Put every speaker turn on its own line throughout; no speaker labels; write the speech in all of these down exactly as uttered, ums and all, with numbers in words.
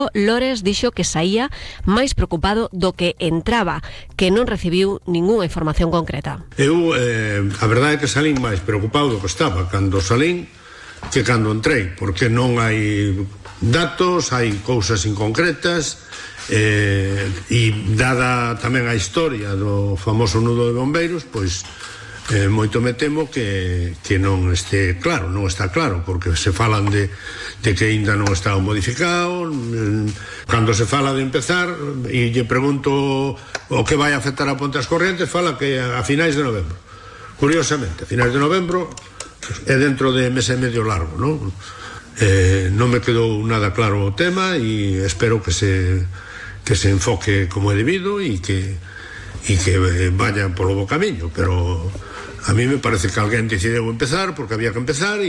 Lores dixo que saía máis preocupado do que entraba, que non recibiu ningunha información concreta.
Eu, eh, a verdade é que salín máis preocupado do que estaba cando salín que cando entrei, porque non hai datos, hai cousas inconcretas, eh, e dada tamén a historia do famoso nudo de bombeiros, pois eh, moito me temo que, que non este claro, non está claro, porque se falan de, de que ainda non está modificado. Cando se fala de empezar e lle pregunto o que vai afectar a Ponte as Corrientes, fala que a finais de novembro. Curiosamente, a finais de novembro é dentro de mes e medio largo, non? Eh, non me quedou nada claro o tema e espero que se que se enfoque como é debido e que e que vaya polo bo camiño, pero a mí me parece que alguén decidiu empezar porque había que empezar e,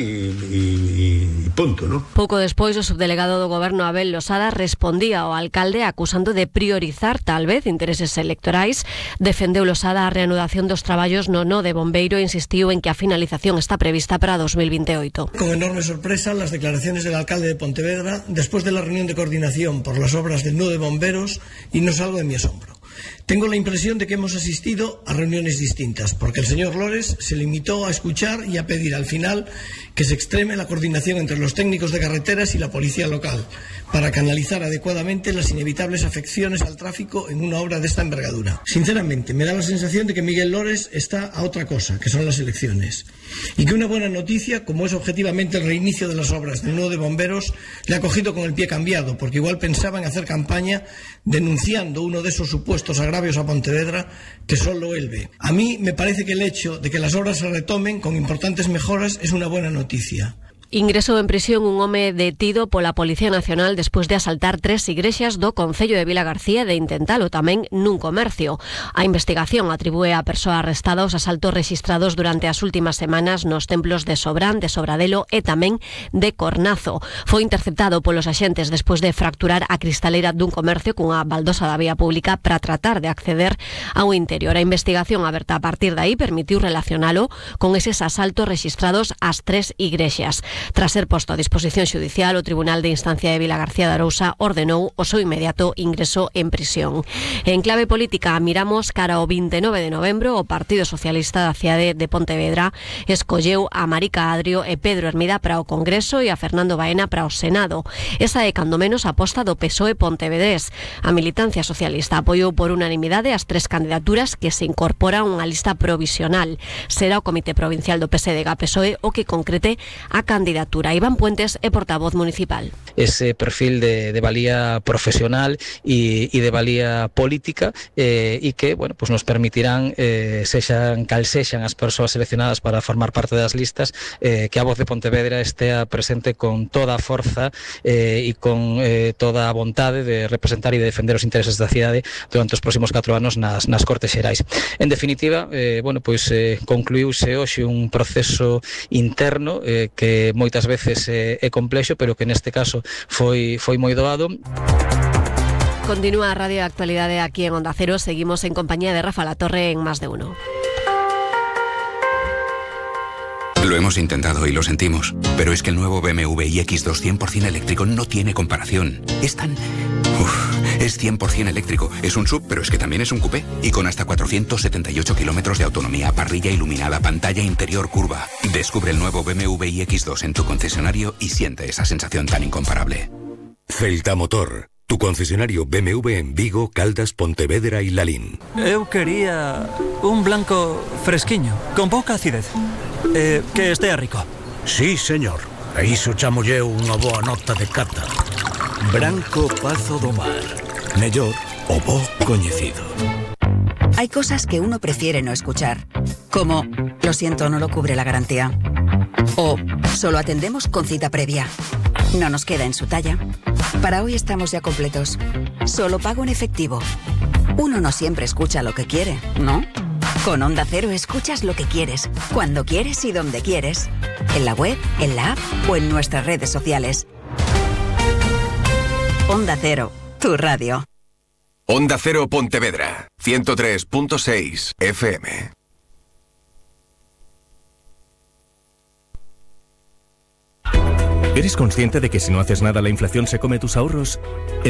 e, e punto, ¿no?
Pouco despois, o subdelegado do Goberno Abel Losada respondía ao alcalde acusando de priorizar, tal vez, intereses electorais. Defendeu Losada a reanudación dos traballos no nó de bombeiro e insistiu en que a finalización está prevista para dos mil veintiocho.
Con enorme sorpresa, las declaraciones del alcalde de Pontevedra después de la reunión de coordinación por las obras del nó de bomberos, y no salgo de mi asombro. Tengo la impresión de que hemos asistido a reuniones distintas, porque el señor Lores se limitó a escuchar y a pedir al final que se extreme la coordinación entre los técnicos de carreteras y la policía local para canalizar adecuadamente las inevitables afecciones al tráfico en una obra de esta envergadura. Sinceramente, me da la sensación de que Miguel Lores está a otra cosa, que son las elecciones, y que una buena noticia, como es objetivamente el reinicio de las obras del nó de bomberos, le ha cogido con el pie cambiado, porque igual pensaba en hacer campaña denunciando uno de esos supuestos agravios a Pontevedra que solo él ve. A mí me parece que el hecho de que las obras se retomen con importantes mejoras es una buena noticia.
Ingresou en prisión un home detido pola Policía Nacional despois de asaltar tres igrexas do concello de Vilagarcía e de intentalo tamén nun comercio. A investigación atribúe á persoa arrestada os asaltos rexistrados durante as últimas semanas nos templos de Sobrán, de Sobradelo e tamén de Cornazo. Foi interceptado polos axentes despois de fracturar a cristaleira dun comercio cunha baldosa da vía pública para tratar de acceder ao interior. A investigación aberta a partir de aí permitiu relacionalo con eses asaltos rexistrados ás tres igrexas. Tras ser posto a disposición xudicial, o Tribunal de Instancia de Vilagarcía de Arousa ordenou o seu inmediato ingreso en prisión. En clave política, miramos cara ao vinte e nove de novembro. O Partido Socialista da cidade de Pontevedra escolleu a Marica Adrio e Pedro Hermida para o Congreso e a Fernando Baena para o Senado. Esa é, cando menos, a aposta do P S O E pontevedrés. A militancia socialista apoiou por unanimidade as tres candidaturas que se incorporan a unha lista provisional. Será o Comité Provincial do P S D G A P S O E o que concrete a candidatura. Iván Puentes é portavoz municipal.
Ese perfil de, de valía profesional y, y de valía política eh, y que, bueno, pues nos permitirán, eh, sexan cal sexan as persoas seleccionadas para formar parte das listas, eh, que a voz de Pontevedra estea presente con toda a forza eh, e con eh, toda a vontade de representar e de defender os intereses da cidade durante os próximos catro anos nas, nas Cortes Xerais. En definitiva, eh, bueno, pois eh, concluíuse hoxe un proceso interno eh, que moitas veces é, é complexo, pero que neste caso foi, foi moi doado.
Continúa a Radio Actualidade aquí en Onda Cero. Seguimos en compañía de Rafa Latorre en Más de Uno.
Lo hemos intentado y lo sentimos, pero es que el nuevo B M W iX dos cien por ciento eléctrico no tiene comparación. Es tan... Uf, es cien por ciento eléctrico. Es un sub, pero es que también es un coupé. Y con hasta cuatrocientos setenta y ocho kilómetros de autonomía, parrilla iluminada, pantalla interior curva. Descubre el nuevo B M W iX dos en tu concesionario y siente esa sensación tan incomparable.
Celta Motor, tu concesionario B M W en Vigo, Caldas, Pontevedra e Lalín.
Eu quería un blanco fresquiño, con pouca acidez. Eh, que estea rico.
Sí, señor. E iso chamolle unha boa nota de cata. Branco Pazo do Mar. Mellor o bo coñecido.
Hay cosas que uno prefiere no escuchar, como lo siento, no lo cubre la garantía, o solo atendemos con cita previa. No nos queda en su talla. Para hoy estamos ya completos. Solo pago en efectivo. Uno no siempre escucha lo que quiere, ¿no? Con Onda Cero escuchas lo que quieres, cuando quieres y donde quieres. En la web, en la app o en nuestras redes sociales. Onda Cero, tu radio.
Onda Cero Pontevedra, ciento tres punto seis F M.
¿Eres consciente de que si no haces nada la inflación se come tus ahorros?